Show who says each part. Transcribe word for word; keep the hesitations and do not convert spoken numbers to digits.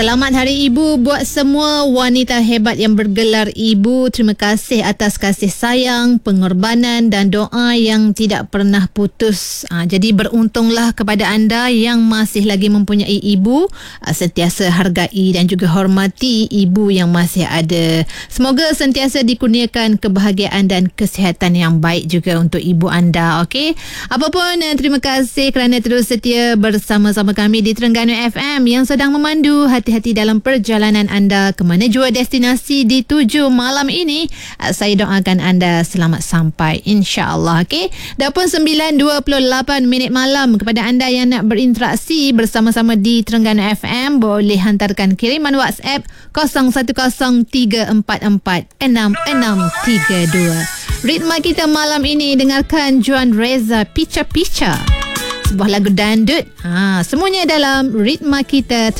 Speaker 1: Selamat Hari Ibu buat semua wanita hebat yang bergelar ibu. Terima kasih atas kasih sayang, pengorbanan dan doa yang tidak pernah putus. Ha, jadi beruntunglah kepada anda yang masih lagi mempunyai ibu. Ha, sentiasa hargai dan juga hormati ibu yang masih ada. Semoga sentiasa dikurniakan kebahagiaan dan kesihatan yang baik juga untuk ibu anda. Okey. Apapun, terima kasih kerana terus setia bersama-sama kami di Terengganu F M yang sedang memandu hati hati dalam perjalanan anda ke mana jua destinasi dituju malam ini. Saya doakan anda selamat sampai, insya-Allah. Okey. Dah pun sembilan dua puluh lapan minit malam. Kepada anda yang nak berinteraksi bersama-sama di Terengganu F M, boleh hantarkan kiriman WhatsApp kosong satu kosong tiga empat empat enam enam tiga dua. Ritma kita malam ini dengarkan Juan Reza Picha Picha, sebuah lagu dandut. Ha, semuanya dalam Ritma Kita